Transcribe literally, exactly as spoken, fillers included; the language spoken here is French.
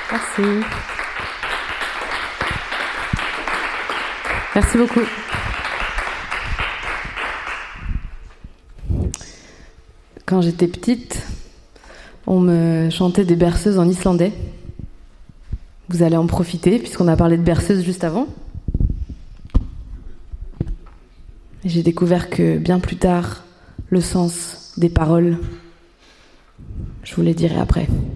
Merci. Merci beaucoup. Quand j'étais petite, on me chantait des berceuses en islandais. Vous allez en profiter, puisqu'on a parlé de berceuses juste avant. Et j'ai découvert que bien plus tard, le sens des paroles, je vous les dirai après.